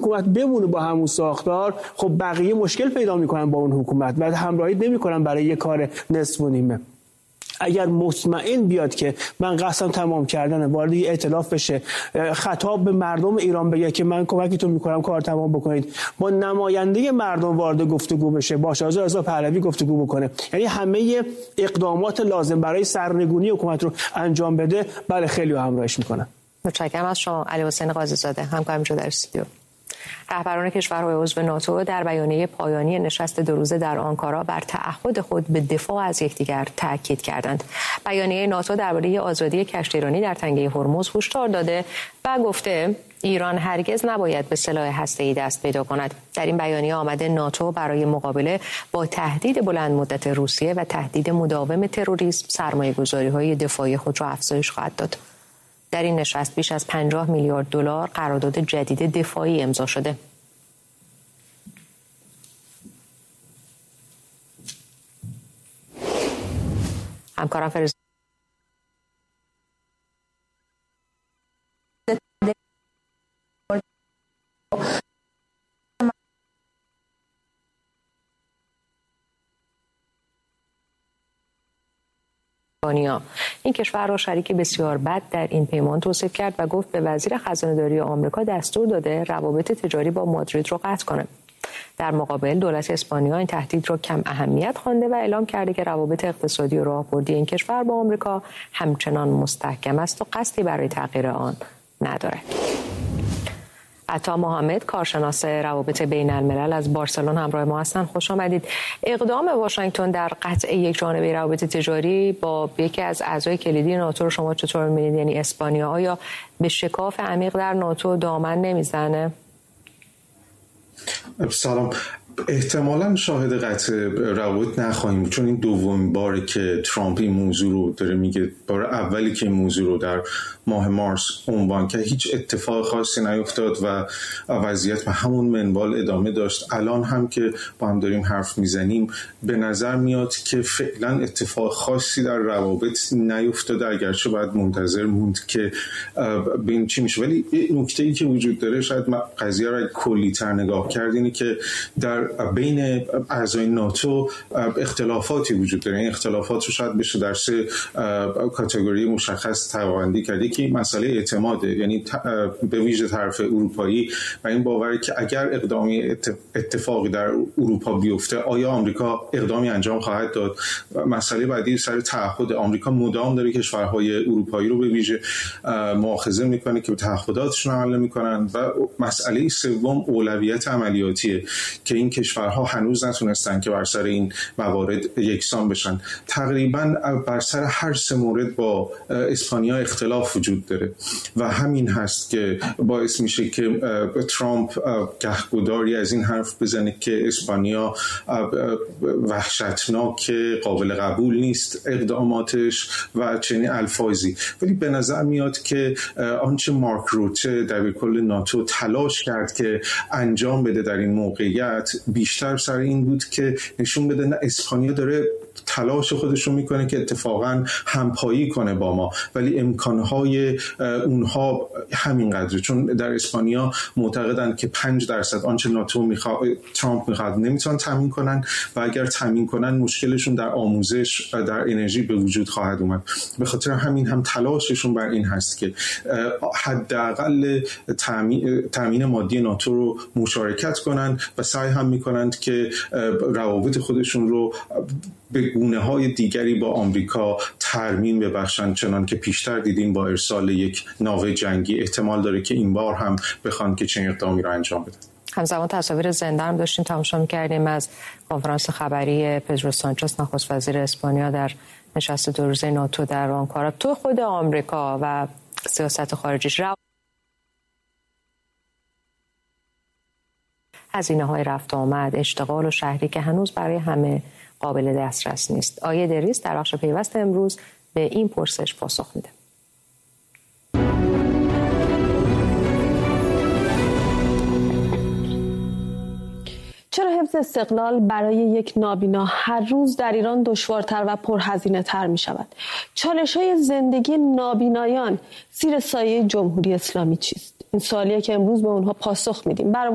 حکومت بمونه با همون ساختار، خب بقیه مشکل پیدا میکنن با اون حکومت و همراهی نمیکنن برای یه کار نصف و نیمه. اگر مطمئن بیاد که من قسم تمام کردن وارد یه ائتلاف بشه، خطاب به مردم ایران بگه که من کمکتون میکنم کار تمام بکنید، با نماینده مردم وارد گفتگو بشه، با شاه رضا پهلوی گفتگو بکنه، یعنی همه اقدامات لازم برای سرنگونی حکومت رو انجام بده، بله خیلی همراهش میکنن. متشکرم از شما علی حسین قاضی زاده، همکارم در استودیو. رهبران کشورهای عضو ناتو در بیانیه پایانی نشست 2 روزه در آنکارا بر تعهد خود به دفاع از یکدیگر تاکید کردند. بیانیه ناتو درباره آزادی کشتیرانی در تنگه هرمز هشدار داده و گفته ایران هرگز نباید به سلاح هسته‌ای دست پیدا کند. در این بیانیه آمده ناتو برای مقابله با تهدید بلند مدت روسیه و تهدید مداوم تروریسم سرمایه‌گذاری‌های دفاعی خود را افزایش خواهد داد. در این نشست بیش از 50 میلیارد دلار قرارداد جدید دفاعی امضا شده. همکارم فرزاد این کشور را شریک بسیار بد در این پیمان توصیف کرد و گفت به وزیر خزانه‌داری آمریکا دستور داده روابط تجاری با مادرید را قطع کنه. در مقابل دولت اسپانیا این تهدید را کم اهمیت خوانده و اعلام کرده که روابط اقتصادی و راهبردی این کشور با آمریکا همچنان مستحکم است و قصدی برای تغییر آن ندارد. عطا محمد کارشناس روابط بین الملل از بارسلون همراه ما هستند. خوش آمدید. اقدام واشنگتن در قطع یک جانبه روابط تجاری با یکی از اعضای کلیدی ناتو رو شما چطور می‌بینید؟ یعنی اسپانیا آیا به شکاف عمیق در ناتو دامن نمیزنه؟ سلام. احتمالاً شاهد قطع روابط نخواهیم بود، چون این دومین باره که ترامپ این موضوع رو داره میگه. بار اولی که این موضوع رو در ماه مارس عنوان کرد هیچ اتفاق خاصی نیفتاد و وضعیت به همون منوال ادامه داشت. الان هم که با هم داریم حرف میزنیم به نظر میاد که فعلا اتفاق خاصی در روابط نیفتاده، اگرچه باید منتظر موند که ببینیم چی میشه. ولی نکته‌ای که وجود داره، شاید قضیه رو کلی‌تر نگاه کرد، اینه که در بین اعضای ناتو اختلافاتی وجود داره. این اختلافات رو شاید بشه در 3 کاتگوری مشخص طبقه‌بندی کرد. یکی مسئله اعتماده، یعنی به ویژه طرف اروپایی و این باوری که اگر اقدامی اتفاقی در اروپا بیفته آیا آمریکا اقدامی انجام خواهد داد. مسئله بعدی سر تعهد. آمریکا مدام داره کشورهای اروپایی رو به ویژه مؤاخذه میکنه که به تعهداتشون عمل نمیکنن. و مسئله سوم اولویت عملیاتیه که این کشورها هنوز نتونستن که بر سر این موارد یکسان بشن. تقریبا بر سر هر 3 مورد با اسپانیا اختلاف وجود داره و همین هست که باعث میشه که ترامپ گهگداری از این حرف بزنه که اسپانیا وحشتناک، قابل قبول نیست اقداماتش و چنین الفاظی. ولی به نظر میاد که آنچه مارک روته دبیرکل ناتو تلاش کرد که انجام بده در این موقعیت بیشتر سر این بود که نشون بده نه، اسپانیا داره تلاش خودش رو میکنه که اتفاقا همپایی کنه با ما، ولی امکانهای اونها همینقدره. چون در اسپانیا معتقدن که 5% آنچه ناتو ترامپ میخواد نمیتونن تامین کنن و اگر تامین کنن مشکلشون در آموزش و در انرژی به وجود خواهد اومد. به خاطر همین هم تلاششون بر این هست که حداقل تامین مادی ناتو رو مشارکت کنن و سعی هم میکنند که روابط خودشون رو به گونه‌های دیگری با آمریکا ترمیم ببخشن، چنان که پیشتر دیدیم با ارسال یک ناو جنگی. احتمال داره که این بار هم بخوان که چنین اقدامی رو انجام بدن. همزمان تصاویر زنده هم داشتیم تماشا می‌کردیم از کنفرانس خبری پدرو سانچز نخست وزیر اسپانیا در نشست 2 روزه ناتو در آنکارا. تو خود آمریکا و سیاست خارجیش هزینه‌های رفت و آمد، اشتغال و شهری که هنوز برای همه قابل دسترس نیست. آیه دریس در بخش پیوست امروز به این پرسش پاسخ میده. چرا حفظ استقلال برای یک نابینا هر روز در ایران دشوارتر و پرهزینه‌تر می شود؟ چالش‌های زندگی نابینایان زیر سایه جمهوری اسلامی چیست؟ این سوالیه که امروز به اونها پاسخ میدیم.